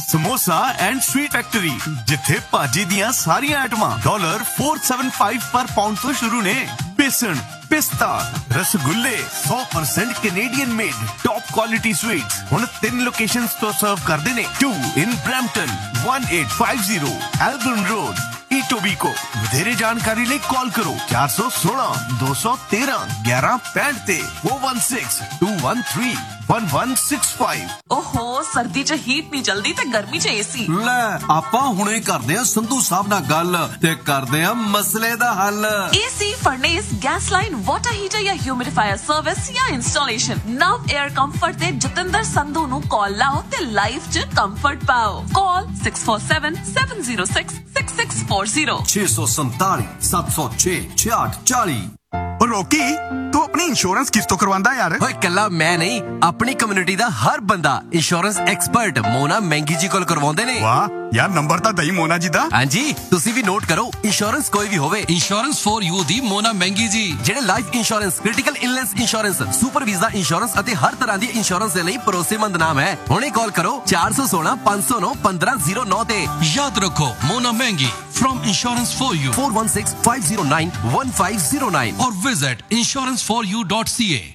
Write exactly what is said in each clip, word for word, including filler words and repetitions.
Samosa and sweet factory जिथे भाजी दियां सारियां आइटमां डॉलर फोर सेवन फाइव पर पाउंड तो शुरू ने। बेसन, पिस्ता, रसगुल्ले सौ percent Canadian made top quality sweets हुण तीन लोकेशंस तो सर्व करदे ने। To in Brampton, one eight five zero एल्बर्न road, ईटोबीको। ਵਧੇਰੇ जानकारी ਲਈ कॉल करो चार सौ सोलह दो सौ तेरह ग्यारह पैंठ ते four one six to one three one one six five. ओहो सर्दी च हीट नहीं जल्दी ते गर्मी च एसी। ਲੈ ਆਪਾਂ ਹੁਣੇ ਕਰਦੇ ਆ ਸੰਧੂ ਸਾਹਿਬ ਨਾਲ ਗੱਲ ਤੇ ਕਰਦੇ ਆ ਮਸਲੇ ਦਾ ਹੱਲ। AC, furnace, gas line, water heater या ह्यूमिडिफायर सर्विस या इंस्टॉलेशन नव एयर कंफर्ट ते जतिंदर संधू नु कॉल लाओ ते लाइफ च कंफर्ट पाओ। Call six four seven seven zero six six six four zero छह सौ संताली सात सौ छह छियाठ चाली। ਰੋਕੀ ਤੂੰ ਆਪਣੀ ਇੰਸ਼ੋਰੈਂਸ ਕਿਸ ਤੋਂ ਕਰਵਾਉਂਦਾ ਯਾਰ? ਓਏ ਕੱਲਾ ਮੈਂ ਨਹੀਂ, ਆਪਣੀ ਕਮਿਊਨਿਟੀ ਦਾ ਹਰ ਬੰਦਾ ਇੰਸ਼ੋਰੈਂਸ ਐਕਸਪਰਟ ਮੋਨਾ ਮਹਿੰਗੀ ਜੀ ਕੋਲ ਕਰਵਾਉਂਦੇ ਨੇ। ਵਾਹ ਯਾਰ ਨੰਬਰ ਤਾਂ ਦਈ ਮੋਨਾ ਜੀ ਦਾ। ਹਾਂਜੀ ਤੁਸੀਂ ਵੀ ਨੋਟ ਕਰੋ, ਇੰਸ਼ੋਰੈਂਸ ਕੋਈ ਵੀ ਹੋਵੇ, ਇੰਸ਼ੋਰੈਂਸ ਫॉर ਯੂ ਦੀ ਮੋਨਾ ਮਹਿੰਗੀ ਜੀ। ਜਿਹੜੇ life insurance, critical illness insurance, super visa insurance ਅਤੇ ਹਰ ਤਰ੍ਹਾਂ ਦੀ ਇੰਸ਼ੋਰੈਂਸ ਦੇ ਲਈ ਭਰੋਸੇਮੰਦ ਨਾਮ ਹੈ। ਹੁਣੇ ਕਾਲ ਕਰੋ ਚਾਰ ਸੌ ਸੋਲਾਂ ਪੰਜ ਸੌ ਨੌ ਪੰਦਰਾਂ ਜ਼ੀਰੋ ਨੌ ਤੇ। ਯਾਦ ਰੱਖੋ ਮੋਨਾ ਮਹਿੰਗੀ from insurance for you four one six five zero nine one five zero nine or visit insurance for you dot c a।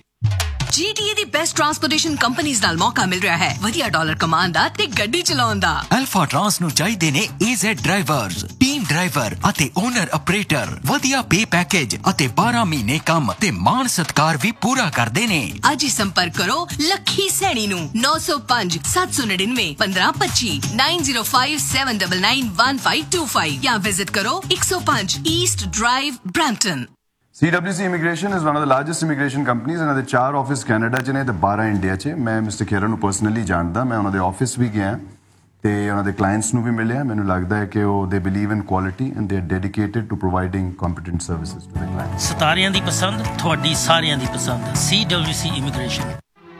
G T A the best transportation ਕੰਪਨੀਆਂ ਨਾਲ ਮੌਕਾ ਮਿਲ ਰਿਹਾ ਹੈ ਵਧੀਆ ਡਾਲਰ ਕਮਾਉਣ ਦਾ ਤੇ ਗੱਡੀ ਚਲਾਉਣ ਦਾ। ਅਲਫਾ ਟਰਾਂਸ ਨੂੰ ਚਾਹੀਦੇ ਨੇ A Z drivers, team driver ਅਤੇ ਓਨਰ ਆਪਰੇਟਰ, ਵਧੀਆ ਪੇ ਪੈਕੇਜ ਅਤੇ ਬਾਰਾਂ ਮਹੀਨੇ ਕੰਮ ਤੇ ਮਾਣ ਸਤਕਾਰ ਵੀ ਪੂਰਾ ਕਰਦੇ ਨੇ। ਅੱਜ ਹੀ ਸੰਪਰਕ ਕਰੋ ਲੱਖੀ ਸੈਣੀ ਨੂੰ ਨੌ ਸੌ ਪੰਜ ਸੱਤ ਸੌ ਨੜਿਨਵੇਂ ਪੰਦਰਾਂ ਪੱਚੀ nine zero five seven nine nine one five to five ਜਾਂ ਵਿਜ਼ਿਟ ਕਰੋ ਇੱਕ ਸੌ ਪੰਜ East drive Brampton. C W C Immigration is one of the largest immigration companies and ਦੇ ਚਾਰ ਆਫਿਸ ਕੈਨੇਡਾ 'ਚ ਨੇ ਤੇ ਬਾਰਾਂ ਇੰਡੀਆ 'ਚ। ਮੈਂ ਮਿਸਟਰ ਖੇਰਾ ਨੂੰ ਪਰਸਨਲੀ ਜਾਣਦਾ, ਮੈਂ ਉਹਨਾਂ ਦੇ ਆਫਿਸ ਵੀ ਗਿਆ ਤੇ ਉਹਨਾਂ ਦੇ ਕਲਾਇੰਟਸ ਨੂੰ ਵੀ ਮਿਲਿਆ। ਮੈਨੂੰ ਲੱਗਦਾ ਹੈ ਕਿ ਉਹ ਦੇ believe in quality and they are dedicated to providing competent services to ਦੇ ਕਲਾਇੰਟਸ। ਸਤਾਰਿਆਂ ਦੀ ਪਸੰਦ, ਤੁਹਾਡੀ ਸਾਰਿਆਂ ਦੀ ਪਸੰਦ। C W C Immigration।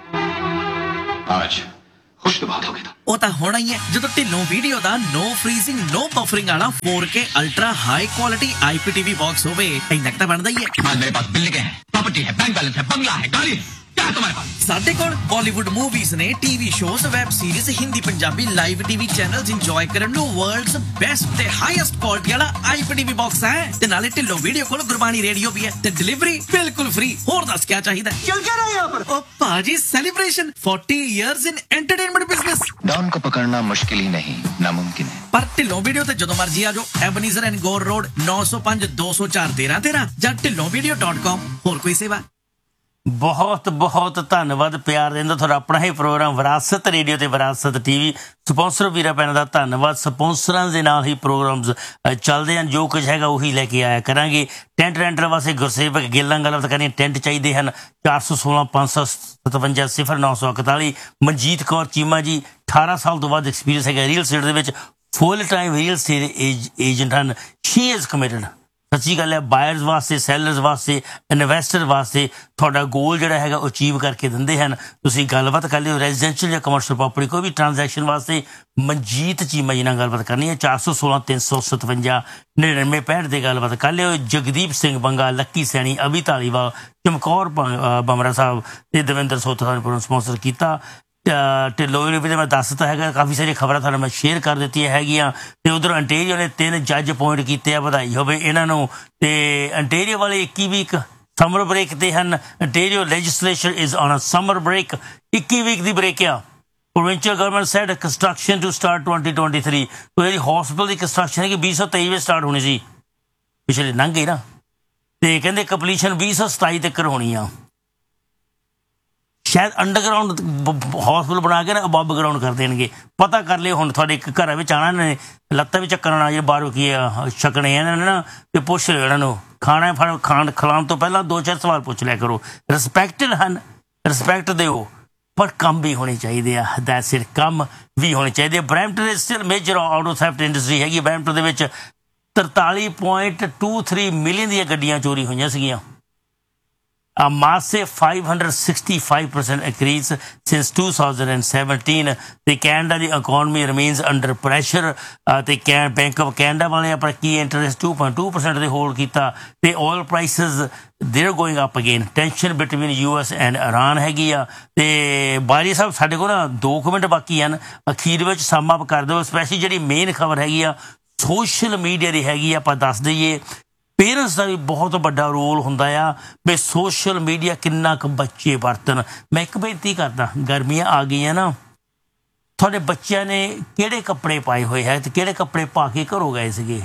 आज खुश तो बात हो गई था। ਉਹ ਤਾਂ ਹੋਣਾ ਹੀ ਹੈ ਜਦੋਂ ਢਿੱਲੋਂ ਵੀਡੀਓ ਦਾ ਨੋ ਫਰੀਜ਼ਿੰਗ ਨੋ ਬਫਰਿੰਗ ਵਾਲਾ four K ultra high quality I P T V box ਹੋਵੇ। ਇੰਨਾ ਤਾਂ ਬਣਦਾ ਹੀ ਹੈ। मेरे पास बिल्डिंग है, प्रॉपर्टी है, बैंक बैलेंस है, बंगला है, गाड़ी है, क्या है तुम्हारे पास? ਸਾਡੇ ਕੋਲ ਬਾਲੀਵੁੱਡ ਮੂਵੀਜ਼ ਨੇ, TV shows, web series, Hindi Punjabi live TV channels enjoy ਕਰਨ ਨੂੰ ਵਰਲਡਸ ਬੈਸਟ ਤੇ ਹਾਈਐਸਟ ਕੁਆਲਿਟੀ ਵਾਲਾ I P T V box ਹੈ ਤੇ ਨਾਲੇ ਢਿੱਲੋਂ ਵੀਡੀਓ ਕੋਲ ਗੁਰਬਾਣੀ ਰੇਡੀਓ ਵੀ ਹੈ ਤੇ ਡਿਲੀਵਰੀ ਬਿਲਕੁਲ ਫ੍ਰੀ। ਹੋਰ ਦੱਸ ਕੀ ਚਾਹੀਦਾ? चल क्या रहा है यहाँ पर? ओ पाजी celebration forty years in entertainment business. Don को पकड़ना मुश्किल ही नहीं नामुमकिन है। पर ढिल्लों वीडियो ते जदों मर्जी आ जाओ। एबनीजर एंड गोर रोड नौ सौ पांच दो सौ चार तेरह तेरह ਜਾਂ ਢਿੱਲੋਂ ਵੀਡੀਓ ਡਾਟ ਕਾਮ। ਹੋਰ ਕੋਈ ਸੇਵਾ? ਬਹੁਤ ਬਹੁਤ ਧੰਨਵਾਦ ਪਿਆਰ ਦਿੰਦਾ ਤੁਹਾਡਾ ਆਪਣਾ ਹੀ ਪ੍ਰੋਗਰਾਮ ਵਿਰਾਸਤ ਰੇਡੀਓ ਤੇ ਵਿਰਾਸਤ ਟੀਵੀ। ਸਪਾਂਸਰ ਵੀਰਾਂ ਭੈਣਾਂ ਦਾ ਧੰਨਵਾਦ। ਸਪਾਂਸਰਾਂ ਦੇ ਨਾਲ ਹੀ ਪ੍ਰੋਗਰਾਮਸ ਚੱਲਦੇ ਹਨ। ਜੋ ਕੁਝ ਹੈਗਾ ਉਹੀ ਲੈ ਕੇ ਆਇਆ ਕਰਾਂਗੇ। ਟੈਂਟ ਰੈਂਟਰ ਵਾਸਤੇ ਗੁਰਸੇਵਕ ਗਿੱਲਾਂ ਗੱਲਬਾਤ ਕਰਨੀ। ਟੈਂਟ ਚਾਹੀਦੇ ਹਨ ਚਾਰ ਸੌ ਸੋਲਾਂ ਪੰਜ ਸੌ ਸਤਵੰਜਾ ਸਿਫਰ ਨੌ ਸੌ ਇਕਤਾਲੀ। ਮਨਜੀਤ ਕੌਰ ਚੀਮਾ ਜੀ ਅਠਾਰਾਂ ਸਾਲ ਤੋਂ ਬਾਅਦ ਐਕਸਪੀਰੀਅੰਸ ਹੈਗਾ ਰੀਅਲ ਸਟੇਟ ਦੇ ਵਿੱਚ। Full time real estate agent ਹਨ। She is committed. ਸੱਚੀ ਗੱਲ ਹੈ ਬਾਇਰਸ ਵਾਸਤੇ, ਸੈਲਰਸ ਵਾਸਤੇ, ਇਨਵੈਸਟਰ ਵਾਸਤੇ ਤੁਹਾਡਾ ਗੋਲ ਜਿਹੜਾ ਹੈਗਾ ਉਹ ਅਚੀਵ ਕਰਕੇ ਦਿੰਦੇ ਹਨ। ਤੁਸੀਂ ਗੱਲਬਾਤ ਕਰ ਲਿਓ ਰੈਜ਼ੀਡੈਂਸ਼ੀਅਲ ਜਾਂ ਕਮਰਸ਼ੀਅਲ ਪ੍ਰੋਪਰਟੀ ਕੋਈ ਵੀ ਟ੍ਰਾਂਜੈਕਸ਼ਨ ਵਾਸਤੇ ਮਨਜੀਤ ਚੀਮਾ ਜੀ ਨਾਲ ਗੱਲਬਾਤ ਕਰਨੀ ਹੈ। ਚਾਰ ਸੌ ਸੋਲਾਂ ਤਿੰਨ ਸੌ ਸਤਵੰਜਾ ਨੜਿਨਵੇਂ ਪੈਂਹਠ ਦੇ ਗੱਲਬਾਤ ਕਰ ਲਿਓ। ਜਗਦੀਪ ਸਿੰਘ ਬੰਗਾ, ਲੱਕੀ ਸੈਣੀ, ਅਭੀ ਧਾਲੀਵਾਲ, ਚਮਕੌਰ ਬਮਰਾ ਸਾਹਿਬ ਤੇ ਦਵਿੰਦਰ ਸੋਥਾ ਨੇ ਸਪਾਂਸਰ ਕੀਤਾ। ਢਿੱਲੋਂ ਵੀ ਮੈਂ ਦੱਸ ਦਿੱਤਾ ਹੈਗਾ। ਕਾਫੀ ਸਾਰੀਆਂ ਖਬਰਾਂ ਤੁਹਾਨੂੰ ਮੈਂ ਸ਼ੇਅਰ ਕਰ ਦਿੱਤੀਆਂ ਹੈਗੀਆਂ ਤੇ ਉਧਰ ਅੰਟੇਰੀਓ ਨੇ ਤਿੰਨ ਜੱਜ ਅਪੁਆਇੰਟ ਕੀਤੇ ਆ। ਵਧਾਈ ਹੋਵੇ ਇਹਨਾਂ ਨੂੰ। ਤੇ ਅੰਟੇਰੀਓ ਵਾਲੇ ਇੱਕੀ ਵੀਕ ਸਮਰ ਬ੍ਰੇਕ ਤੇ ਹਨ। ਅੰਟੇਰੀਓ legislature is on a summer break. ਇੱਕੀ ਵੀਕ ਦੀ ਬ੍ਰੇਕ ਆ। Provincial government sad construction to start twenty twenty three. ਉਹ ਜਿਹੜੀ ਹੌਸਪੀਟਲ ਦੀ ਕੰਸਟਰਕਸ਼ਨ ਹੈ ਕਿ ਵੀਹ ਸੌ ਤੇਈ ਵਿੱਚ ਸਟਾਰਟ ਹੋਣੀ ਸੀ, ਪਿਛਲੇ ਲੰਘ ਗਈ ਨਾ। ਤੇ ਕਹਿੰਦੇ ਕੰਪਲੀਸ਼ਨ ਵੀਹ ਸੌ ਸਤਾਈ ਤੱਕ ਹੋਣੀ ਆ। ਸ਼ਾਇਦ ਅੰਡਰਗਰਾਊਂਡ ਹੌਸਪੀਟਲ ਬਣਾ ਕੇ ਨਾ ਅਬਵ ਗਰਾਊਂਡ ਕਰ ਦੇਣਗੇ। ਪਤਾ ਕਰ ਲਿਓ ਹੁਣ ਤੁਹਾਡੇ ਇੱਕ ਘਰਾਂ ਵਿੱਚ ਆਉਣਾ ਨੇ, ਲੱਤਾਂ ਵੀ ਚੱਕਣ ਆਉਣਾ, ਜਿਹੜੇ ਬਾਹਰੋਂ ਕੀ ਆ ਛਕਣੇ ਇਹਨਾਂ ਨੇ ਨਾ, ਤੇ ਪੁੱਛ ਲਿਓ ਇਹਨਾਂ ਨੂੰ ਖਾਣਾ ਫੜ ਖਾਣ ਖਿਲਾਉਣ ਤੋਂ ਪਹਿਲਾਂ ਦੋ ਚਾਰ ਸਵਾਲ ਪੁੱਛ ਲਿਆ ਕਰੋ। ਰਿਸਪੈਕਟਡ ਹਨ, ਰਿਸਪੈਕਟ ਦਿਓ, ਪਰ ਕੰਮ ਵੀ ਹੋਣੇ ਚਾਹੀਦੇ ਆ। ਦੈਟਸ ਇਟ, ਕੰਮ ਵੀ ਹੋਣੇ ਚਾਹੀਦੇ ਆ। ਬਰੈਂਪਟਨ ਦੇ still major auto theft industry ਹੈਗੀ। ਬਰੈਂਪਟਨ ਦੇ ਵਿੱਚ ਤਰਤਾਲੀ ਪੁਆਇੰਟ ਟੂ ਥ੍ਰੀ ਮਿਲੀਅਨ ਦੀਆਂ ਗੱਡੀਆਂ ਚੋਰੀ ਹੋਈਆਂ ਸੀਗੀਆਂ। a massive five hundred sixty-five percent increase since two thousand seventeen. The Canada the economy remains under pressure. Uh, the Can Bank of Canada वाले अपना key interest two point two percent they hold किया. The oil prices they're going up again. Tension between U S and Iran हैगी आ. ते बारी साहब साढ़े को ना दो मिनट बाकी हैं. अखीर ਵਿੱਚ sum up कर दो. Especially ਜਿਹੜੀ main खबर हैगी आ social media ਦੀ हैगी आ ਆਪਾਂ ਦੱਸ ਦਈਏ. पेरेंट्स का भी बहुत बड़ा रोल होंदा आ भी सोशल मीडिया किन्ना क बच्चे वरतन. मैं एक बेनती करदा गर्मियां आ गई ना थोड़े बच्चों ने किहड़े कपड़े पाए हुए है ते किहड़े कपड़े पा के घरों गए सीगे.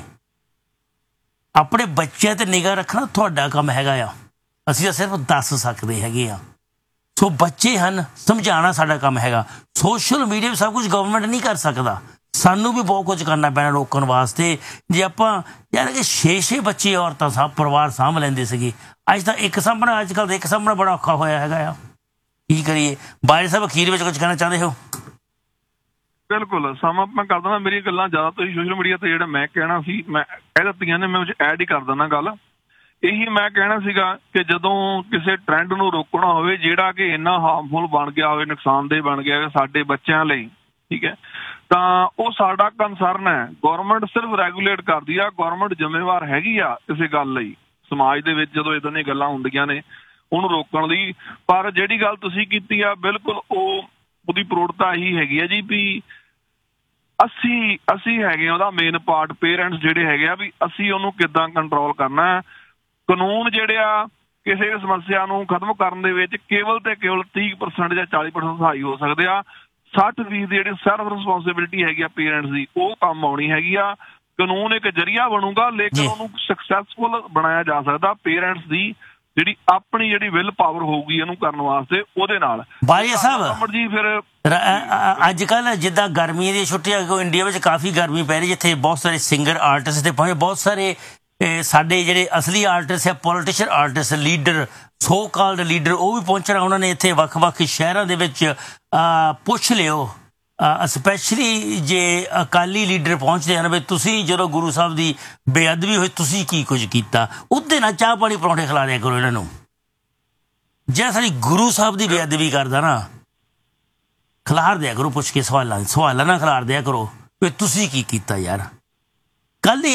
अपने बच्चों ते निगाह रखना तुहाडा काम हैगा आ. असीं तां सिर्फ दस सकदे हैगे आ. सो बच्चे हैं समझाना साडा काम हैगा. सोशल मीडिया सब कुछ गवर्नमेंट नहीं कर सकदा. सानू भी बहुत कुछ करना पैना रोकण वास्ते. जे आपां यार कि छे छे बच्चे औरतां साहब परिवार साਂਭ लैंदे सीगे अज तां एक साਂਭਣਾ अज कल एक साਂਭਣਾ बड़ा औखा होया हैगा आ. की करिए बारे साहब अखीर ਵਿੱਚ ਕੁਝ ਕਹਿਣਾ ਚਾਹੁੰਦੇ ਹੋ? बिल्कुल सम अप मैं कर देना. मेरी गल्लां ज़्यादा तो सोशल मीडिया ते जेहड़ा मैं कहना सी मैं कह दित्तियां ने मैं ਵਿੱਚ ऐड ही कर देना गल. ਇਹੀ ਮੈਂ ਕਹਿਣਾ ਸੀਗਾ ਕਿ ਜਦੋਂ ਕਿਸੇ ਟ੍ਰੈਂਡ ਨੂੰ ਰੋਕਣਾ ਹੋਵੇ ਜਿਹੜਾ ਕਿ ਇੰਨਾ ਹਾਰਮਫੁਲ ਬਣ ਗਿਆ ਹੋਵੇ ਨੁਕਸਾਨਦੇਹ ਬਣ ਗਿਆ ਸਾਡੇ ਬੱਚਿਆਂ ਲਈ ਠੀਕ ਹੈ ਤਾਂ ਉਹ ਸਾਡਾ ਕੰਸਰਨ ਹੈ. ਗਵਰਨਮੈਂਟ ਸਿਰਫ ਰੈਗੂਲੇਟ ਕਰਦੀ ਆ. ਗਵਰਨਮੈਂਟ ਜ਼ਿੰਮੇਵਾਰ ਹੈਗੀ ਆ ਕਿਸੇ ਗੱਲ ਲਈ ਸਮਾਜ ਦੇ ਵਿੱਚ ਜਦੋਂ ਇਦਾਂ ਦੀਆਂ ਗੱਲਾਂ ਹੁੰਦੀਆਂ ਨੇ ਉਹਨੂੰ ਰੋਕਣ ਲਈ. ਪਰ ਜਿਹੜੀ ਗੱਲ ਤੁਸੀਂ ਕੀਤੀ ਆ ਬਿਲਕੁਲ ਉਹ ਉਹਦੀ ਪ੍ਰੋੜਤਾ ਇਹੀ ਹੈਗੀ ਆ ਜੀ ਵੀ ਅਸੀਂ ਅਸੀਂ ਹੈਗੇ ਆ ਉਹਦਾ ਮੇਨ ਪਾਰਟ ਪੇਰੈਂਟਸ ਜਿਹੜੇ ਹੈਗੇ ਆ ਵੀ ਅਸੀਂ ਉਹਨੂੰ ਕਿੱਦਾਂ ਕੰਟਰੋਲ ਕਰਨਾ. ਕਾਨੂੰਨ ਜਿਹੜੇ ਆ ਕਿਸੇ ਸਮੱਸਿਆ ਨੂੰ ਖਤਮ ਕਰਨ ਦੇ ਵਿੱਚ ਕੇਵਲ ਤੇ ਕੇਵਲ ਤੀਹ ਪਰਸੈਂਟ ਜਾਂ ਚਾਲੀ ਪਰਸੈਂਟ ਸਹਾਈ ਹੋ ਸਕਦੇ ਆ. ਸੱਠ ਫੀਸਦੀ ਜਿਹੜੀ ਸੈਲਫ ਰਿਸਪੌਂਸਿਬਿਲਿਟੀ ਹੈਗੀ ਆ ਪੇਰੈਂਟਸ ਦੀ ਉਹ ਕੰਮ ਆਉਣੀ ਹੈਗੀ ਆ. ਕਾਨੂੰਨ ਇੱਕ ਜ਼ਰੀਆ ਬਣੂਗਾ ਲੇਕਿਨ ਉਹਨੂੰ ਸਕਸੈਸਫੁਲ ਬਣਾਇਆ ਜਾ ਸਕਦਾ ਪੇਰੈਂਟਸ ਦੀ ਜਿਹੜੀ ਆਪਣੀ ਜਿਹੜੀ ਵਿਲ ਪਾਵਰ ਹੋਊਗੀ ਇਹਨੂੰ ਕਰਨ ਵਾਸਤੇ ਉਹਦੇ ਨਾਲ. ਬਾਰੀਆ ਸਾਹਿਬ ਜੀ ਫਿਰ ਅੱਜ ਕੱਲ੍ਹ ਜਿੱਦਾਂ ਗਰਮੀਆਂ ਦੀਆਂ ਛੁੱਟੀਆਂ ਕੋ ਇੰਡੀਆ ਵਿੱਚ ਕਾਫੀ ਗਰਮੀ ਪੈ ਰਹੀ ਜਿੱਥੇ ਬਹੁਤ ਸਾਰੇ ਸਿੰਗਰ ਆਰਟਿਸਟ ਤੇ ਪਹੁੰਚੇ ਬਹੁਤ ਸਾਰੇ ਸਾਡੇ ਜਿਹੜੇ ਅਸਲੀ ਆਰਟਿਸਟ ਹੈ politician artist leader so called leader ਉਹ ਵੀ ਪਹੁੰਚਣਾ. ਉਹਨਾਂ ਨੇ ਇੱਥੇ ਵੱਖ-ਵੱਖ ਸ਼ਹਿਰਾਂ ਦੇ ਵਿੱਚ ਪੁੱਛ ਲਿਓ ਸਪੈਸ਼ਲੀ ਜੇ ਅਕਾਲੀ ਲੀਡਰ ਪਹੁੰਚਦੇ ਹਨ ਵੀ ਤੁਸੀਂ ਜਦੋਂ ਗੁਰੂ ਸਾਹਿਬ ਦੀ ਬੇਅਦਬੀ ਹੋਈ ਤੁਸੀਂ ਕੀ ਕੁਝ ਕੀਤਾ. ਉਹਦੇ ਨਾਲ ਚਾਹ ਪਾਣੀ ਪਰੌਂਠੇ ਖਿਲਾ ਦਿਆ ਕਰੋ ਇਹਨਾਂ ਨੂੰ. ਜਿਹੜਾ ਸਾਡੀ ਗੁਰੂ ਸਾਹਿਬ ਦੀ ਬੇਅਦਬੀ ਕਰਦਾ ਨਾ ਖਿਲਾਰ ਦਿਆ ਕਰੋ ਪੁੱਛ ਕੇ ਸਵਾਲਾਂ ਸਵਾਲਾਂ ਨਾਲ ਖਿਲਾਰ ਦਿਆ ਕਰੋ ਵੀ ਤੁਸੀਂ ਕੀ ਕੀਤਾ ਯਾਰ. ਕੱਲ੍ਹ